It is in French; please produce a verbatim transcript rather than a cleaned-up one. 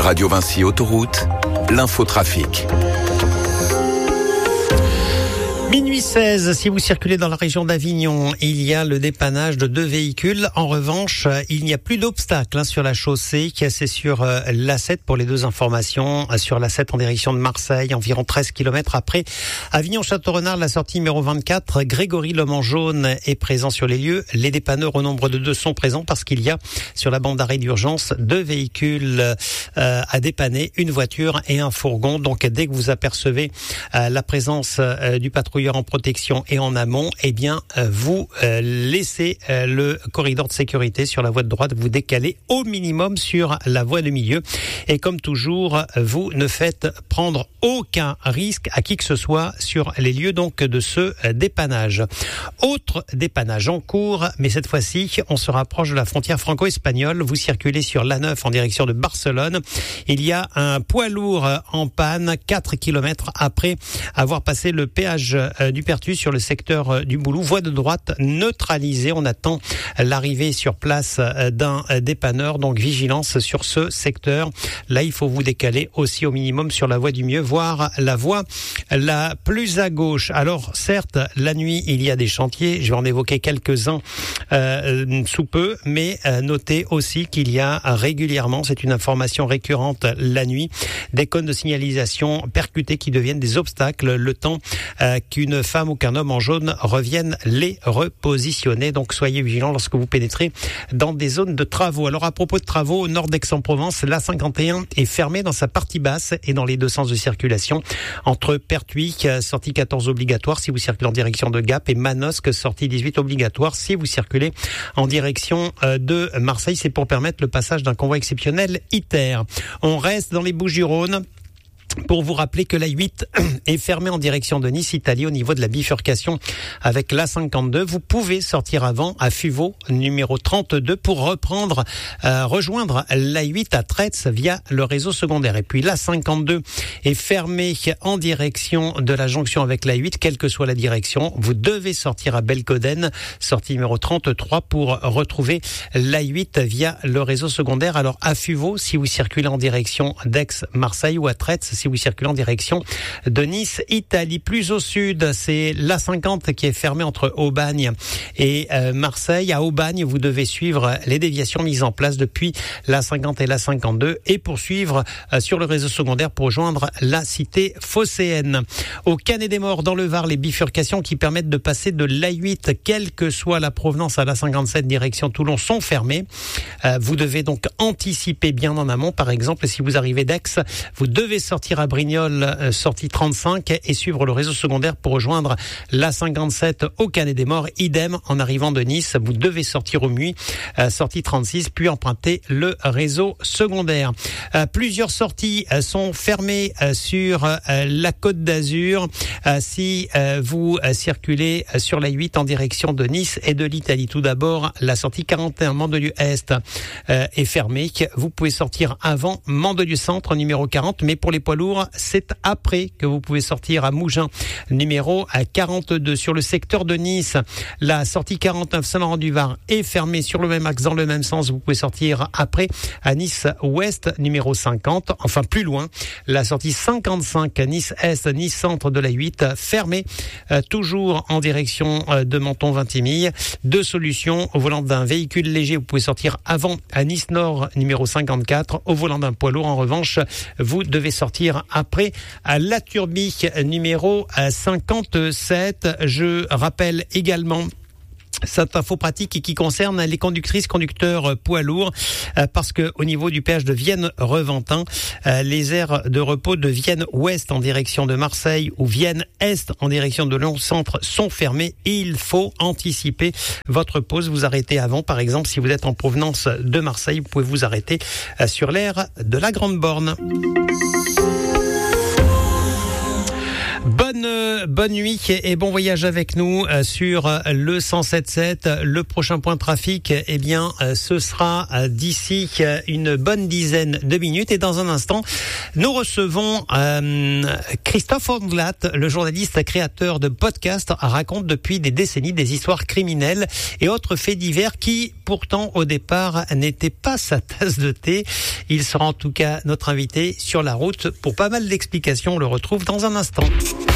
Radio Vinci Autoroute, l'infotrafic. Minuit seize, si vous circulez dans la région d'Avignon, il y a le dépannage de deux véhicules. En revanche, il n'y a plus d'obstacle hein, sur la chaussée. C'est sur euh, l'A sept pour les deux informations. Sur l'A sept en direction de Marseille, environ treize kilomètres après Avignon-Château-Renard, la sortie numéro vingt-quatre. Grégory l'homme en jaune est présent sur les lieux. Les dépanneurs au nombre de deux sont présents parce qu'il y a sur la bande d'arrêt d'urgence deux véhicules euh, à dépanner, une voiture et un fourgon. Donc dès que vous apercevez euh, la présence euh, du patrouilleur en protection et en amont, eh bien, euh, vous euh, laissez euh, le corridor de sécurité sur la voie de droite, vous décalez au minimum sur la voie de milieu. Et comme toujours, vous ne faites prendre aucun risque à qui que ce soit sur les lieux donc de ce euh, dépannage. Autre dépannage en cours, mais cette fois-ci, on se rapproche de la frontière franco-espagnole. Vous circulez sur l'A neuf en direction de Barcelone. Il y a un poids lourd en panne quatre kilomètres après avoir passé le péage du Pertus sur le secteur du Boulou. Voie de droite neutralisée. On attend l'arrivée sur place d'un dépanneur. Donc vigilance sur ce secteur. Là, il faut vous décaler aussi au minimum sur la voie du mieux, voire la voie la plus à gauche. Alors certes, la nuit, il y a des chantiers. Je vais en évoquer quelques-uns euh, sous peu, mais euh, notez aussi qu'il y a régulièrement, c'est une information récurrente la nuit, des cônes de signalisation percutés qui deviennent des obstacles le temps euh, qu'une femme ou qu'un homme en jaune revienne les repositionner. Donc soyez vigilants lorsque vous pénétrez dans des zones de travaux. Alors à propos de travaux, au nord d'Aix-en-Provence, l'A cinquante et un est fermée dans sa partie basse et dans les deux sens de circulation entre Pertuis, sortie quatorze obligatoire si vous circulez en direction de Gap, et Manosque, sortie dix-huit obligatoire si vous circulez en direction de Marseille. C'est pour permettre le passage d'un convoi exceptionnel ITER. On reste dans les Bouches-du-Rhône pour vous rappeler que l'A huit est fermée en direction de Nice, Italie, au niveau de la bifurcation avec l'A cinquante-deux. Vous pouvez sortir avant à Fuveau, numéro trente-deux, pour reprendre, euh, rejoindre l'A huit à Tretz via le réseau secondaire. Et puis l'A cinquante-deux est fermée en direction de la jonction avec l'A huit, quelle que soit la direction. Vous devez sortir à Belcoden, sortie numéro trente-trois, pour retrouver l'A huit via le réseau secondaire. Alors à Fuveau, si vous circulez en direction d'Aix-Marseille, ou à Tretz, si vous circulez en direction de Nice, Italie. Plus au sud, c'est l'A cinquante qui est fermée entre Aubagne et euh, Marseille. À Aubagne, vous devez suivre les déviations mises en place depuis l'A cinquante et l'A cinquante-deux et poursuivre euh, sur le réseau secondaire pour rejoindre la cité phocéenne. Au Canet-des-Morts, dans le Var, les bifurcations qui permettent de passer de l'A huit, quelle que soit la provenance, à l'A cinquante-sept direction Toulon, sont fermées. Euh, vous devez donc anticiper bien en amont. Par exemple, si vous arrivez d'Aix, vous devez sortir à Brignoles, euh, sortie trente-cinq, et suivre le réseau secondaire pour rejoindre l'A cinquante-sept au Canet-des-Morts. Idem, en arrivant de Nice, vous devez sortir au Muy, euh, sortie trente-six, puis emprunter le réseau secondaire. Euh, plusieurs sorties euh, sont fermées euh, sur euh, la Côte d'Azur. Euh, si euh, vous euh, circulez euh, sur l'A huit en direction de Nice et de l'Italie. Tout d'abord, la sortie quarante et un Mandelieu-Est euh, est fermée. Vous pouvez sortir avant Mandelieu-Centre, numéro quarante, mais pour les poids lourds, c'est après que vous pouvez sortir à Mougins, numéro quarante-deux. Sur le secteur de Nice, la sortie quarante-neuf Saint-Laurent-du-Var est fermée sur le même axe, dans le même sens. Vous pouvez sortir après à Nice-Ouest, numéro cinquante. Enfin, plus loin, la sortie cinquante-cinq Nice-Est, Nice-Centre de l'A huit, fermée, euh, toujours en direction euh, de Menton-Vintimille. Deux solutions. Au volant d'un véhicule léger, vous pouvez sortir avant à Nice-Nord, numéro cinquante-quatre. Au volant d'un poids lourd, en revanche, vous devez sortir après à La Turbie, numéro cinquante-sept. Je rappelle également cette info pratique qui concerne les conductrices, conducteurs poids lourds, euh, parce que au niveau du péage de Vienne-Reventin, euh, les aires de repos de Vienne-Ouest en direction de Marseille ou Vienne-Est en direction de Lyon-Centre sont fermées. Et il faut anticiper votre pause. Vous arrêtez avant, par exemple, si vous êtes en provenance de Marseille, vous pouvez vous arrêter euh, sur l'aire de la Grande Borne. Bonne Bonne bonne nuit et bon voyage avec nous sur le cent sept sept. Le prochain point de trafic, eh bien, ce sera d'ici une bonne dizaine de minutes. Et dans un instant, nous recevons euh, Christophe Ondelat, le journaliste créateur de podcasts, raconte depuis des décennies des histoires criminelles et autres faits divers qui, pourtant, au départ, n'étaient pas sa tasse de thé. Il sera en tout cas notre invité sur la route pour pas mal d'explications. On le retrouve dans un instant.